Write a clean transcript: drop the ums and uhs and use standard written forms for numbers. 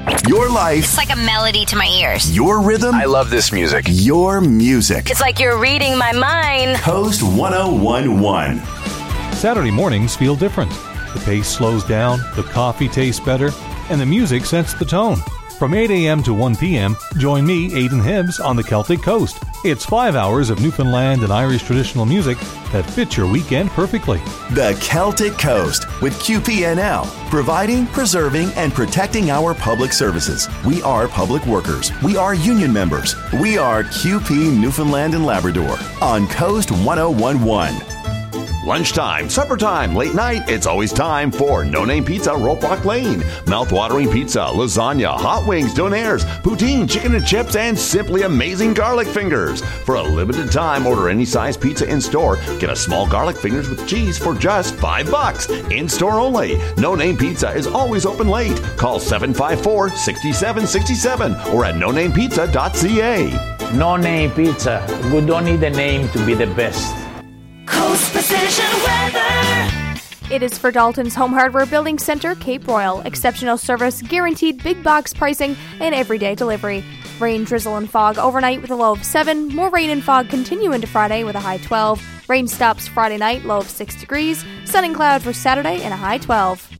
Your life. It's like a melody to my ears. Your rhythm. I love this music. Your music. It's like you're reading my mind. Coast 1011. Saturday mornings feel different. The pace slows down, the coffee tastes better, and the music sets the tone. From 8 a.m. to 1 p.m., join me, Aidan Hibbs, on the Celtic Coast. It's 5 hours of Newfoundland and Irish traditional music that fits your weekend perfectly. The Celtic Coast with QPNL, providing, preserving, and protecting our public services. We are public workers. We are union members. We are QP Newfoundland and Labrador on Coast 1011. Lunchtime, supper time, late night, it's always time for No Name Pizza, Rope Walk Lane. Mouth-watering pizza, lasagna, hot wings, donaires, poutine, chicken and chips, and simply amazing garlic fingers. For a limited time, order any size pizza in-store. Get a small garlic fingers with cheese for just $5. In-store only. No Name Pizza is always open late. Call 754-6767 or at nonamepizza.ca. No Name Pizza. We don't need a name to be the best. Coast Precision Weather. It is for Dalton's Home Hardware Building Center, Cape Royal. Exceptional service, guaranteed big box pricing, and everyday delivery. Rain, drizzle, and fog overnight with a low of 7. More rain and fog continue into Friday with a high 12. Rain stops Friday night, low of 6 degrees. Sun and cloud for Saturday and a high 12.